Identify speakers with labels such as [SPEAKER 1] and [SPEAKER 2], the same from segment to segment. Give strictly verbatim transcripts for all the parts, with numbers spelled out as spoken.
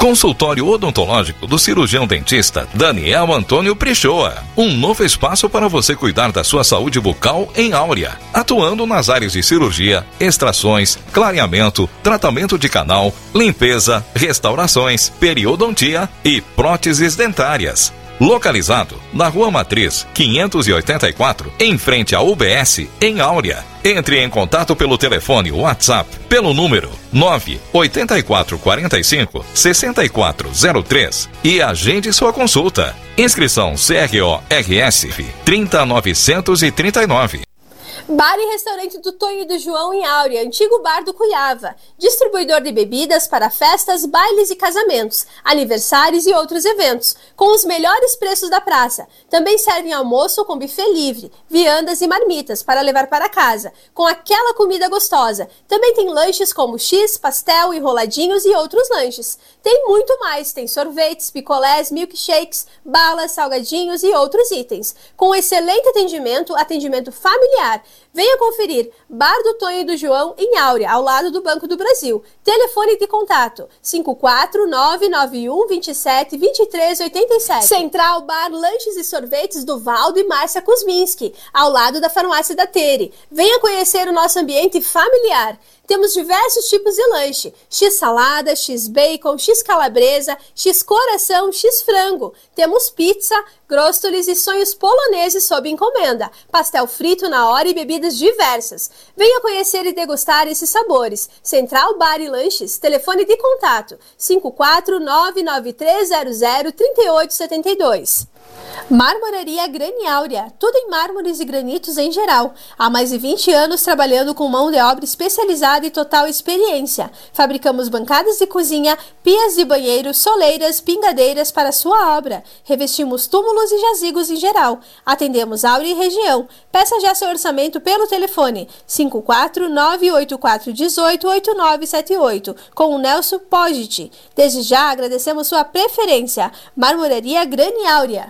[SPEAKER 1] Consultório odontológico do cirurgião dentista Daniel Antônio Prichoa. Um novo espaço para você cuidar da sua saúde bucal em Áurea, atuando nas áreas de cirurgia, extrações, clareamento, tratamento de canal, limpeza, restaurações, periodontia e próteses dentárias. Localizado na Rua Matriz, quinhentos e oitenta e quatro, em frente à U B S, em Áurea. Entre em contato pelo telefone WhatsApp, pelo número nove oito quatro quatro cinco, seis quatro zero três e agende sua consulta. Inscrição C R O R S trinta mil novecentos e trinta e nove.
[SPEAKER 2] Bar e restaurante do Tonho e do João em Áurea, antigo bar do Cuiava. Distribuidor de bebidas para festas, bailes e casamentos, aniversários e outros eventos, com os melhores preços da praça. Também servem almoço com buffet livre, viandas e marmitas para levar para casa, com aquela comida gostosa. Também tem lanches como X, pastel, enroladinhos e outros lanches. Tem muito mais, tem sorvetes, picolés, milkshakes, balas, salgadinhos e outros itens. Com excelente atendimento, atendimento familiar. Venha conferir Bar do Tonho e do João em Áurea, ao lado do Banco do Brasil. Telefone de contato cinco quatro nove nove um dois sete dois três oito sete. Central Bar Lanches e Sorvetes do Valdo e Márcia Kuzminski, ao lado da Farmácia da Tere. Venha conhecer o nosso ambiente familiar. Temos diversos tipos de lanche: X salada, X bacon, X calabresa, X coração, X frango. Temos pizza, gróstolis e sonhos poloneses sob encomenda, pastel frito na hora e bebidas diversas. Venha conhecer e degustar esses sabores. Central Bar e Lanches, telefone de contato cinco quatro nove nove três zero zero três oito sete dois. Marmoraria Grani Áurea, tudo em mármores e granitos em geral. Há mais de vinte anos trabalhando com mão de obra especializada e total experiência. Fabricamos bancadas de cozinha, pias de banheiro, soleiras, pingadeiras para sua obra. Revestimos túmulos e jazigos em geral. Atendemos Áurea e região. Peça já seu orçamento pelo telefone cinco quatro nove oito quatro um oito oito nove sete oito com o Nelson Pogit. Desde já agradecemos sua preferência. Marmoraria Grani Áurea.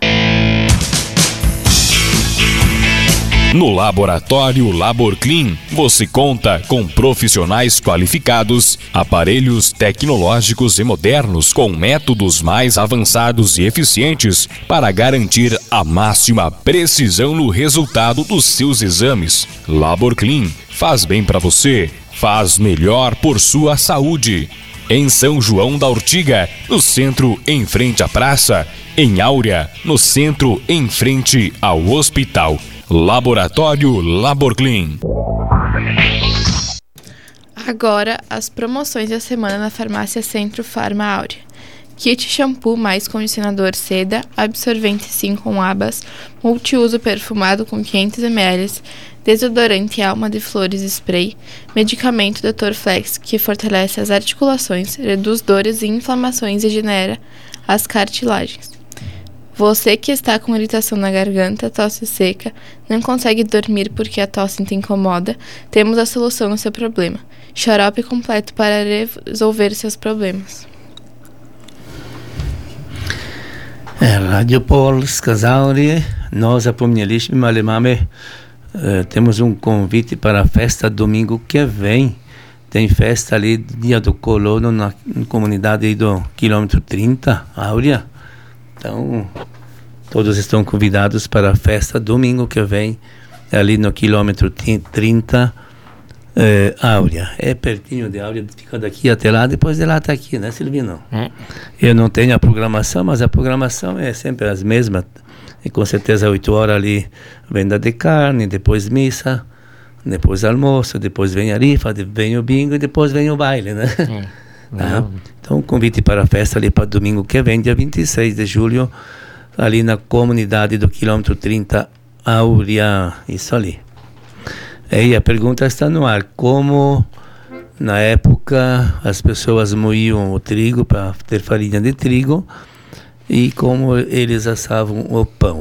[SPEAKER 3] No Laboratório LaborClean, você conta com profissionais qualificados, aparelhos tecnológicos e modernos com métodos mais avançados e eficientes para garantir a máxima precisão no resultado dos seus exames. LaborClean faz bem para você, faz melhor por sua saúde. Em São João da Ortiga, no centro em frente à praça. Em Áurea, no centro em frente ao hospital. Laboratório LaborClean.
[SPEAKER 4] Agora, as promoções da semana na Farmácia Centro Farma Áurea. Kit shampoo mais condicionador seda, absorvente sim com abas, multiuso perfumado com quinhentos mililitros, desodorante Alma de Flores spray, medicamento doutor Flex que fortalece as articulações, reduz dores e inflamações e genera as cartilagens. Você que está com irritação na garganta, tosse seca, não consegue dormir porque a tosse te incomoda, temos a solução ao seu problema. Xarope completo para resolver seus problemas.
[SPEAKER 5] Radio Polska z Áurea, nós zapomnieliśmy, ale mamy, eh, temos um convite para a festa domingo que vem. Tem festa ali, dia do colono, na comunidade do quilômetro trinta, Áurea. Então, todos estão convidados para a festa domingo que vem, ali no quilômetro trinta, eh, Áurea. É pertinho de Áurea, fica daqui até lá, depois de lá está aqui, né, Silvino? É. Eu não tenho a programação, mas a programação é sempre as mesmas. E com certeza oito horas ali, venda de carne, depois missa, depois almoço, depois vem a rifa, vem o bingo e depois vem o baile, né? É. Tá? Então, convite para a festa ali para domingo que vem, dia vinte e seis de julho, ali na comunidade do quilômetro trinta, Áurea, isso ali. E a pergunta está no ar: como na época as pessoas moíam o trigo para ter farinha de trigo e como eles assavam o pão?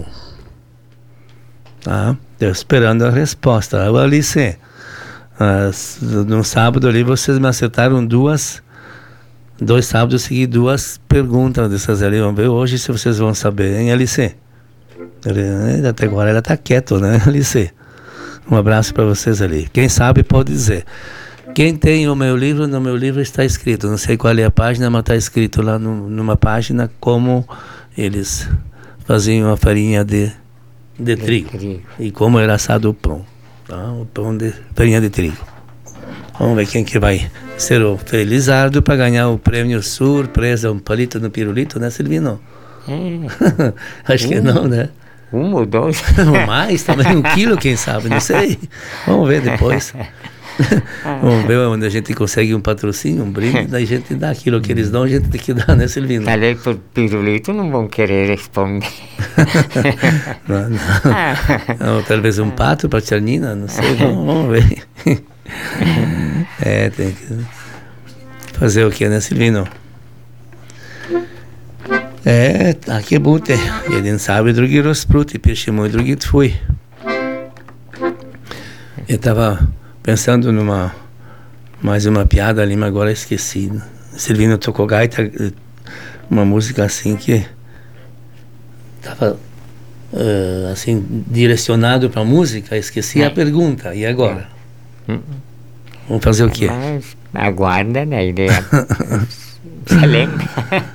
[SPEAKER 5] Tá? Estou esperando a resposta. O Alice, as, no sábado ali vocês me acertaram duas, dois sábados seguidos, duas perguntas dessas ali. Vamos ver hoje se vocês vão saber, hein, Alice? Ele, até agora ela está quieta, né, Alice? Um abraço para vocês ali. Quem sabe pode dizer. Quem tem o meu livro, no meu livro está escrito, não sei qual é a página, mas está escrito lá no, numa página como eles faziam a farinha de, de, de trigo, trigo e como era assado o pão, tá? O pão de farinha de trigo. Vamos ver quem que vai ser o Felizardo para ganhar o prêmio surpresa, um palito no pirulito, né, Silvino? É. Acho um, que não, né?
[SPEAKER 6] Um ou dois.
[SPEAKER 5] Ou mais, também um quilo, quem sabe, não sei. Vamos ver depois. Vamos ver onde a gente consegue um patrocínio, um brinde, daí a gente dá aquilo que eles dão, a gente tem que dar, né, Silvino?
[SPEAKER 6] Ali por pirulito não vão querer responder.
[SPEAKER 5] Não, não. Não, talvez um pato para a tia Nina, não sei, vamos, vamos ver. É, tem que fazer o que, né, Silvino? É, aqui é bute, jeden sabe drugi rozpruti, pišemo drugi tvoj. Eu estava pensando numa mais uma piada ali, mas agora esqueci. Silvino tocou gaita, uma música assim que estava uh, assim direcionado para a música, esqueci a pergunta. E agora? Vamos fazer o quê?
[SPEAKER 6] Mas aguarda, né? Você lembra?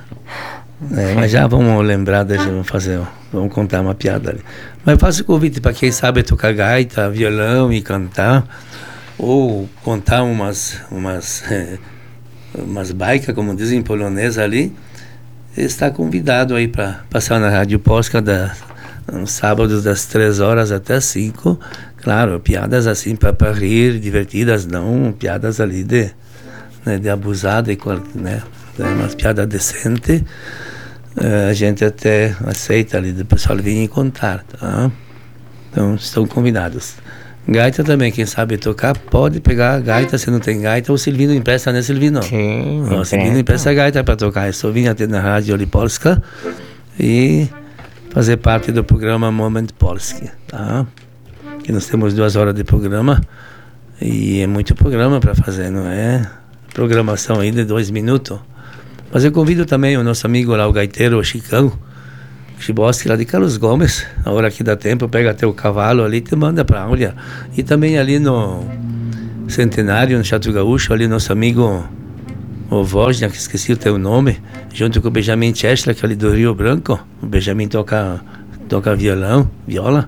[SPEAKER 5] É, mas já vamos lembrar, deixa eu fazer, vamos contar uma piada ali. Mas faço convite para quem sabe tocar gaita, violão e cantar, ou contar umas umas é, umas baicas, como dizem em polonês ali, está convidado aí para passar na Rádio Polska da, nos sábados das três horas até cinco. Claro, piadas assim para rir, divertidas, não piadas ali de, né, de abusada, né, umas piadas decentes. Uh, a gente até aceita ali do pessoal vir e contar, tá? Então estão convidados. Gaita também, quem sabe tocar pode pegar a gaita, se não tem gaita, o Silvino empresta, né, Silvino?
[SPEAKER 6] Sim,
[SPEAKER 5] o Silvino empresta a gaita para tocar. Eu só vim até na Rádio Polska e fazer parte do programa Moment Polski, tá? Que nós temos duas horas de programa e é muito programa para fazer, não é? Programação aí de dois minutos. Mas eu convido também o nosso amigo lá, o gaiteiro, o Chicão, o Chiboski, lá de Carlos Gomes. A hora que dá tempo, pega até o cavalo ali e te manda para a Áurea. E também ali no Centenário, no Chato Gaúcho, ali nosso amigo, o Vojna, que esqueci o teu nome, junto com o Benjamin Chesla, que é ali do Rio Branco. O Benjamin toca, toca violão, viola.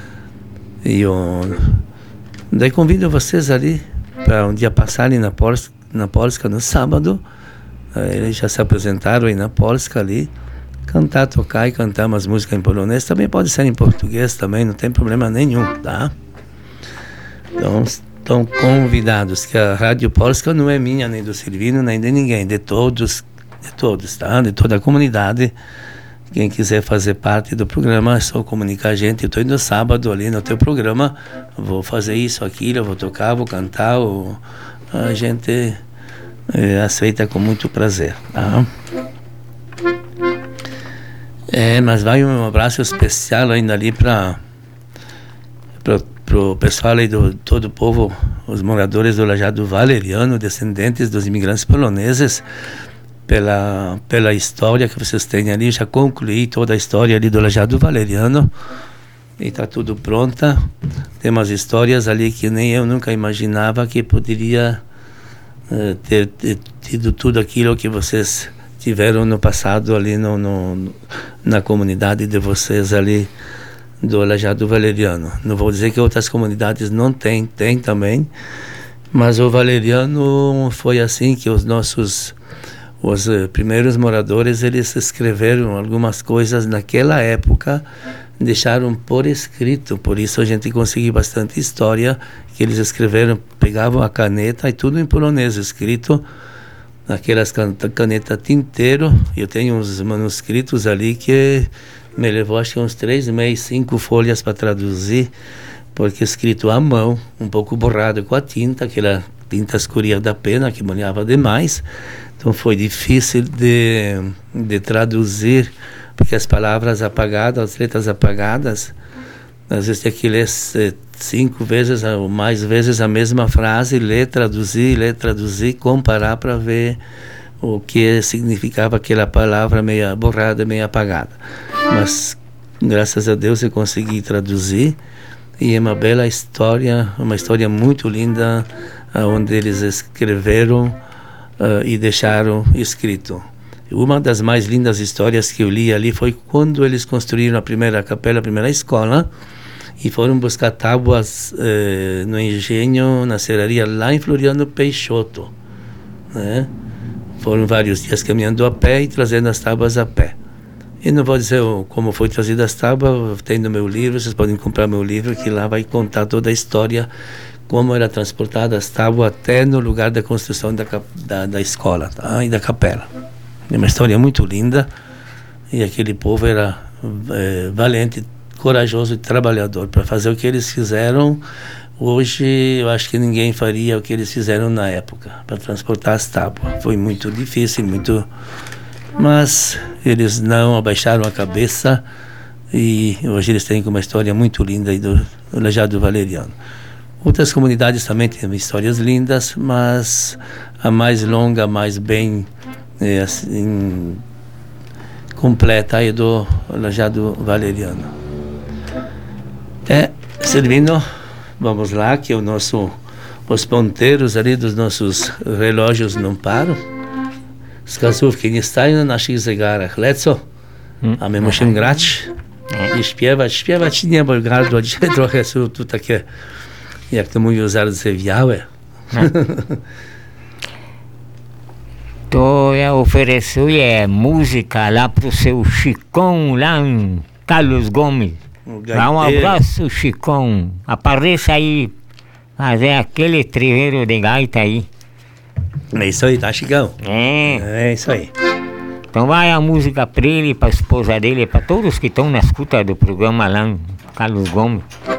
[SPEAKER 5] E o... daí convido vocês ali para um dia passarem na Polska, na Polska no sábado. Eles já se apresentaram aí na Polska ali, cantar, tocar e cantar umas músicas em polonês, também pode ser em português também, não tem problema nenhum, tá? Então, estão convidados, que a Rádio Polska não é minha, nem do Silvino, nem de ninguém, de todos, de todos, tá? De toda a comunidade. Quem quiser fazer parte do programa, é só comunicar a gente. Eu estou indo sábado ali no teu programa, vou fazer isso, aquilo, vou tocar, vou cantar, ou a gente... É, aceita com muito prazer, tá? É, mas vai um abraço especial ainda ali para o pessoal aí do todo o povo, os moradores do Lajeado Valeriano, descendentes dos imigrantes poloneses, pela, pela história que vocês têm ali. Já concluí toda a história ali do Lajeado Valeriano e está tudo pronta. Tem umas histórias ali que nem eu nunca imaginava que poderia Uh, ter, ter tido tudo aquilo que vocês tiveram no passado ali no, no, na comunidade de vocês ali do Lajeado Valeriano. Não vou dizer que outras comunidades não têm, tem também, mas o Valeriano foi assim que os nossos os uh, primeiros moradores, eles escreveram algumas coisas naquela época, deixaram por escrito, por isso a gente conseguiu bastante história que eles escreveram, pegavam a caneta e tudo em polonês escrito, naquelas canetas tinteiro. Eu tenho uns manuscritos ali que me levou acho que uns três meses, cinco folhas para traduzir, porque escrito à mão, um pouco borrado com a tinta, aquela tinta escurinha da pena que molhava demais, então foi difícil de, de traduzir, porque as palavras apagadas, as letras apagadas, às vezes tem que ler cinco vezes ou mais vezes a mesma frase, ler, traduzir, ler, traduzir, comparar para ver o que significava aquela palavra meio borrada, meio apagada. Mas, graças a Deus, eu consegui traduzir e é uma bela história, uma história muito linda onde eles escreveram uh, e deixaram escrito. Uma das mais lindas histórias que eu li ali foi quando eles construíram a primeira capela, a primeira escola, e foram buscar tábuas eh, no engenho, na serraria lá em Floriano Peixoto, né? Foram vários dias caminhando a pé e trazendo as tábuas a pé. E não vou dizer como foi trazida as tábuas, tem no meu livro, vocês podem comprar meu livro, que lá vai contar toda a história, como era transportada as tábuas até no lugar da construção da, da, da escola, tá? E da capela. É uma história muito linda, e aquele povo era é, valente, corajoso e trabalhador para fazer o que eles fizeram. Hoje eu acho que ninguém faria o que eles fizeram na época para transportar as tábuas. Foi muito difícil, muito, mas eles não abaixaram a cabeça, e hoje eles têm uma história muito linda aí do, do Lajado Valeriano. Outras comunidades também têm histórias lindas, mas a mais longa, a mais bem é, assim, completa é do Lajado Valeriano. É, Silvino, vamos lá, que o nosso, os ponteiros ali dos nossos relógios não param. Wskazówki nie stają na naszych zegarach. Lecą, a my musimy grać i śpiewać. Śpiewać nie, bo gardło dzisiaj trochę są tu takie, jak to mówią, zardzewiałe.
[SPEAKER 6] To ja ofereço música lá pro seu Chicão, lá em Carlos Gomes. Dá um abraço, Chicão. Apareça aí, fazer aquele treveiro de gaita aí.
[SPEAKER 5] É isso aí, tá, Chicão?
[SPEAKER 6] É.
[SPEAKER 5] É isso aí.
[SPEAKER 6] Então vai a música pra ele, pra esposa dele, pra todos que estão na escuta do programa lá em Carlos Gomes.